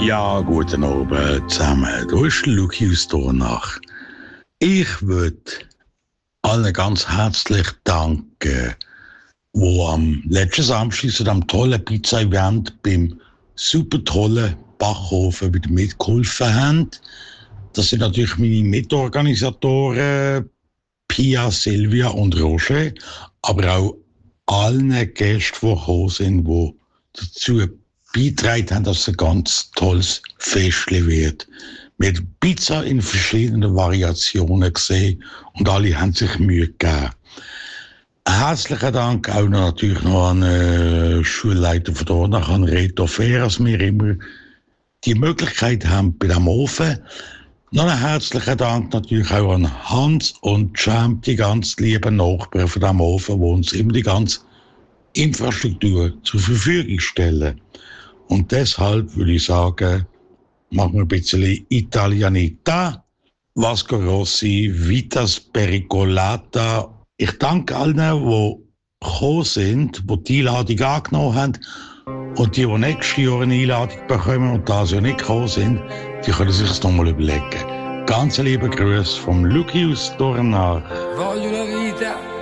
Ja, guten Abend zusammen. Da ist Luki aus Dornach. Ich würde allen ganz herzlich danken, die am letzten Samstag zu diesem tollen Pizza-Event beim super tollen Backofen wieder mitgeholfen haben. Das sind natürlich meine Mitorganisatoren Pia, Silvia und Roger, aber auch allen Gästen, die gekommen sind, die dazu beigetragen haben, dass es ein ganz tolles Festchen wird. Wir haben Pizza in verschiedenen Variationen gesehen und alle haben sich Mühe gegeben. Herzlichen Dank auch natürlich noch an den Schulleiter von Dornach, an Reto Fehr, dass wir immer die Möglichkeit haben bei dem Ofen. Noch einen herzlichen Dank natürlich auch an Hans und Cem, die ganz lieben Nachbarn von dem Ofen, die uns immer die ganze Infrastruktur zur Verfügung stellen. Und deshalb würde ich sagen, machen wir ein bisschen Italianita, Vasco Rossi, Vitas Pericolata. Ich danke allen, die gekommen sind, die Einladung angenommen haben. Und die nächstes Jahr eine Einladung bekommen und das Jahr nicht gekommen sind, die können sich das nochmal überlegen. Ganz liebe Grüße vom Luki aus Dornach. Voglio una vita